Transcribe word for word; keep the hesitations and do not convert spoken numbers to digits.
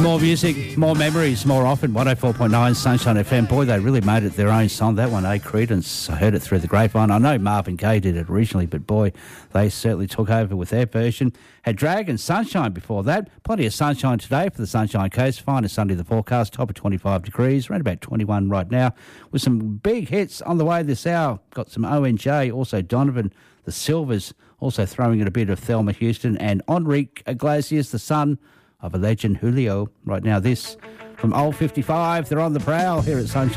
More music, more memories, more often. one oh four point nine Sunshine F M. Boy, they really made it their own song. That one, eh? Credence. I heard it through the grapevine. I know Marvin Gaye did it originally, but boy, they certainly took over with their version. Had Dragon, Sunshine before that. Plenty of sunshine today for the Sunshine Coast. Fine as Sunday the forecast. Top of twenty-five degrees. Around about twenty-one right now. With some big hits on the way this hour. Got some O N J, also Donovan, the Silvers, also throwing in a bit of Thelma Houston, and Enrique Iglesias, the son of a legend, Julio. Right now, this from Old fifty-five. They're on the prowl here at Sunshine.